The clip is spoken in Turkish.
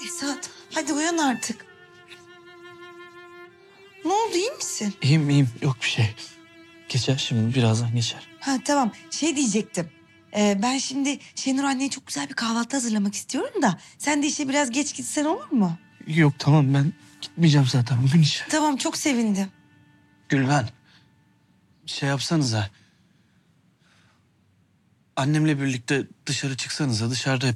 Esat, hadi uyan artık. Ne oldu, iyi misin? İyiyim. Yok bir şey. Geçer şimdi. Birazdan geçer. Ha tamam, şey diyecektim. Ben şimdi Şenur anneye çok güzel bir kahvaltı hazırlamak istiyorum da... ...sen de işe biraz geç gitsen olur mu? Yok tamam ben gitmeyeceğim zaten bugün işe. Tamam, çok sevindim. Gülben. Şey yapsanıza. Annemle birlikte dışarı çıksanıza. Dışarıda